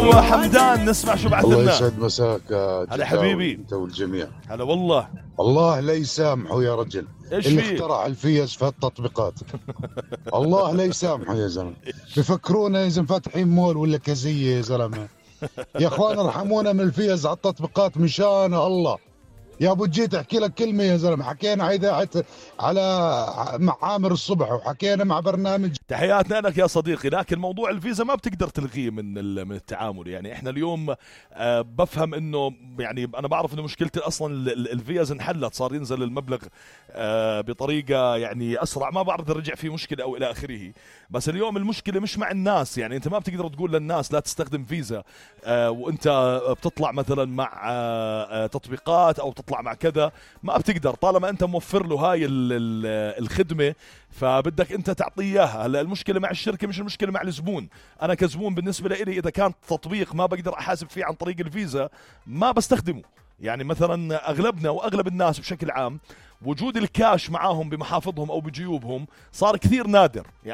ابو حمدان نسمع شو بعث لنا. الله يسعد مساك. هلا حبيبي انت والجميع. هلا والله. الله لا يسامحه يا رجل اللي اخترع الفيز في التطبيقات. الله لا يسامحه يا زلمه. بفكرونا اذا فاتحين مول ولا كزيه يا زلمه. يا اخوان ارحمونا من الفيز على التطبيقات مشان الله. يا ابو جيت احكي لك كلمه يا زلمه. حكينا على مع عامر الصبح وحكينا مع برنامج. تحياتنا لك يا صديقي. لكن موضوع الفيزا ما بتقدر تلغيه من التعامل. يعني احنا اليوم بفهم انه يعني انا بعرف انه مشكلتي اصلا الفيز انحلت، صار ينزل المبلغ بطريقه يعني اسرع، ما بعرف اذا رجع في مشكله او الى اخره. بس اليوم المشكله مش مع الناس. يعني انت ما بتقدر تقول للناس لا تستخدم فيزا وانت بتطلع مثلا مع تطبيقات او تطلع مع كذا، ما بتقدر طالما انت موفر له هاي الخدمه، فبدك انت تعطيه اياها. هلا المشكله مع الشركه مش المشكله مع الزبون. انا كزبون بالنسبه لي اذا كان تطبيق ما بقدر احاسب فيه عن طريق الفيزا ما بستخدمه. يعني مثلا اغلبنا واغلب الناس بشكل عام وجود الكاش معاهم بمحافظهم او بجيوبهم صار كثير نادر. يعني